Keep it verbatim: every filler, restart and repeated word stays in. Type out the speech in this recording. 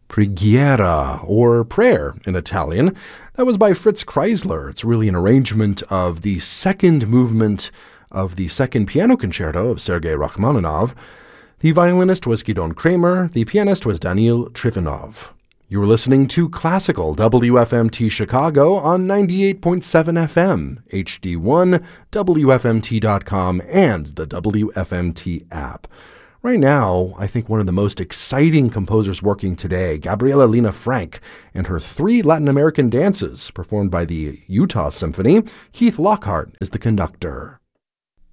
Preghiera, or prayer in Italian. That was by Fritz Kreisler. It's really an arrangement of the second movement of the second piano concerto of Sergei Rachmaninoff. The violinist was Gidon Kramer. The pianist was Daniil Trifonov. You were listening to Classical W F M T Chicago on ninety-eight point seven F M, H D one, W F M T dot com, and the W F M T app. Right now, I think one of the most exciting composers working today, Gabriela Lena Frank, and her three Latin American dances, performed by the Utah Symphony. Keith Lockhart is the conductor.